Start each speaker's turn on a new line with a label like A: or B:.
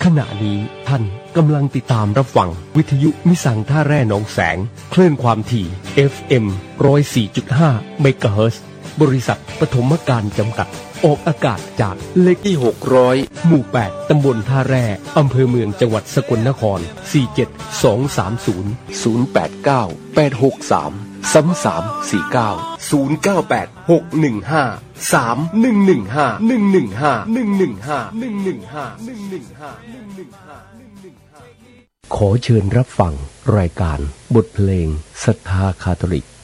A: ขณะนี้ท่านกำลังติดตามรับฟังวิทยุมิสังท่าแร่หนองแสงคลื่นความถี่ FM 104.5 เมกะเฮิรตซ์บริษัทปฐมการจำกัดออกอากาศจากเลขที่600หมู่8ตำบลท่าแร่อำเภอเมืองจังหวัดสกลนคร47230 089-863-349115-115-115-115-115ขอเชิญรับฟังรายการบทเพลงศรัทธาคาทอลิก